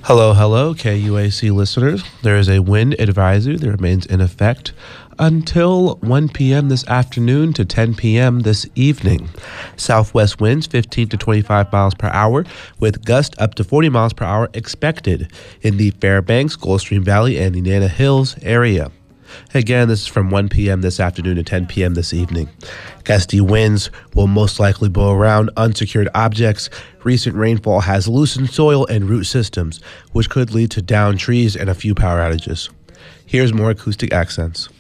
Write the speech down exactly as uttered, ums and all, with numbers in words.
Hello, hello, K U A C listeners. There is a wind advisory that remains in effect until one p.m. this afternoon to ten p.m. this evening. Southwest winds fifteen to twenty-five miles per hour, with gusts up to forty miles per hour expected in the Fairbanks, Gulfstream Valley, and the Nana Hills area. Again, this is from one p.m. this afternoon to ten p.m. this evening. Gusty winds will most likely blow around unsecured objects. Recent rainfall has loosened soil and root systems, which could lead to downed trees and a few power outages. Here's more acoustic accents.